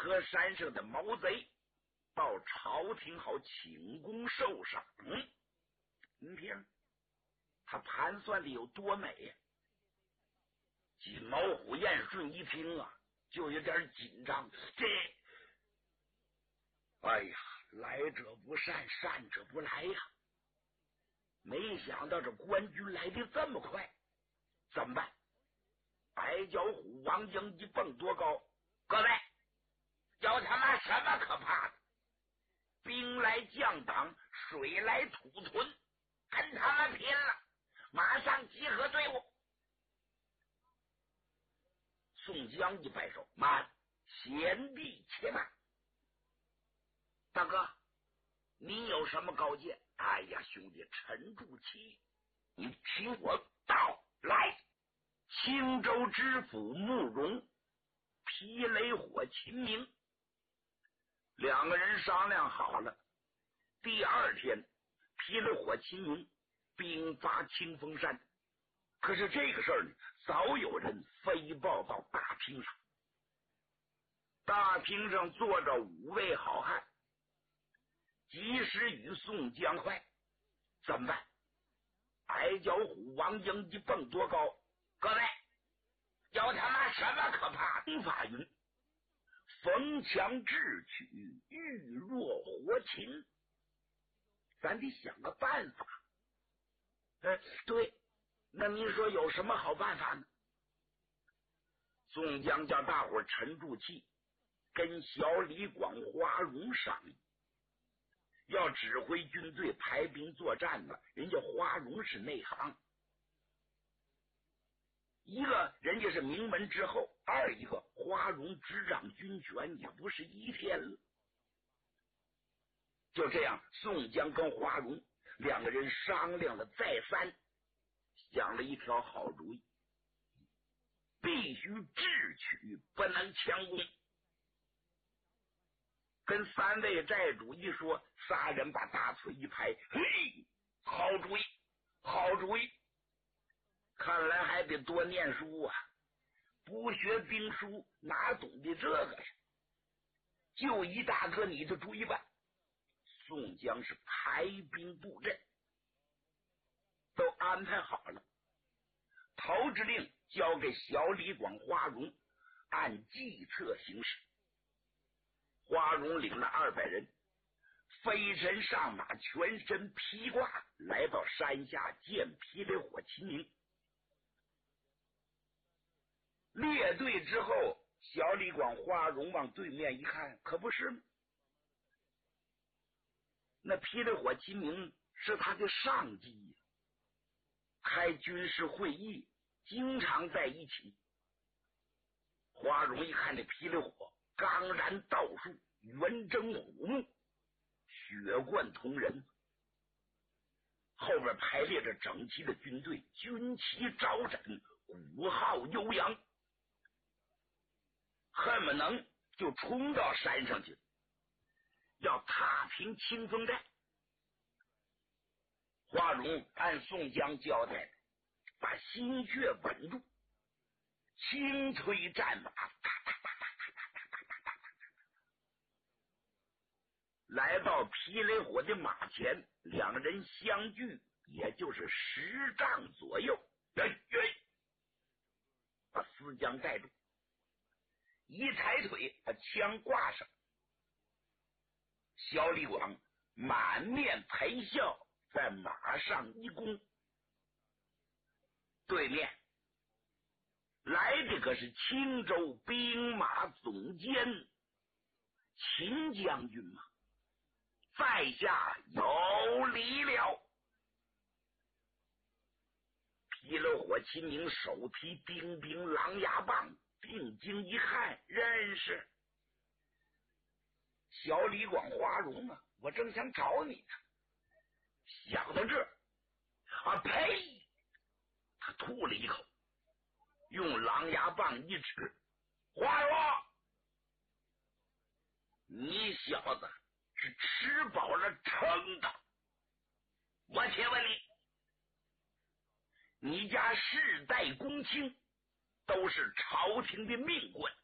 和山上的毛贼到朝廷好请功受赏。你听他盘算的有多美呀！金毛虎燕顺一听啊，就有点紧张。哎呀，来者不善，善者不来呀！没想到这官军来的这么快，怎么办？白脚虎王英一蹦多高？各位，有他妈什么可怕的？兵来将挡，水来土屯，跟他们拼了！马上集合队伍。宋江一摆手，慢，贤弟且慢。大哥，你有什么高见？哎呀，兄弟，沉住气，你听我道来。青州知府慕容、霹雷火秦明两个人商量好了，第二天霹雷火秦明兵发清风山。可是这个事儿呢，早有人飞报到大厅上。大厅上坐着5位好汉，及时与宋江会。怎么办？矮脚虎王英一蹦多高？各位，有他妈什么可怕的？法云逢强智取，遇弱活擒，咱得想个办法。对，那您说有什么好办法呢？宋江叫大伙沉住气，跟小李广、花荣商议，要指挥军队排兵作战呢，人家花荣是内行，一个人家是名门之后，二一个花荣执掌军权也不是一天了。就这样，宋江跟花荣两个人商量了再三，想了一条好主意，必须智取，不能强攻。跟3位寨主一说，3人把大腿一拍，嘿，好主意，好主意！看来还得多念书啊，不学兵书哪懂得这个呀？就一大哥你的主意办。宋江是排兵布阵，都安排好了，头之令交给小李广、花荣，按计策行事。花荣领了200人，飞身上马，全身披挂，来到山下见霹雳火秦明。列队之后，小李广、花荣往对面一看，可不是吗？那霹雳火秦明是他的上级呀，开军事会议经常在一起。花荣一看这霹雳火刚然道术，圆睁虎目，血贯瞳人，后边排列着整齐的军队，军旗招展，鼓号悠扬，恨不能就冲到山上去，要踏平清风寨。花荣按宋江交代，把心血稳住，轻推战马，来到霹雳火的马前，两人相距也就是10丈左右。把思江带住，一抬腿把枪挂上。小李广满面陪笑，在马上一弓。对面来的可是青州兵马总监秦将军嘛，在下有礼了。霹雳火秦明手提兵兵狼牙棒，定睛一看，认识小李广、花荣啊，我正想找你呢。想到这啊，呸！他吐了一口，用狼牙棒一指，花荣，你小子是吃饱了撑的。我且问你，你家世代公卿，都是朝廷的命官，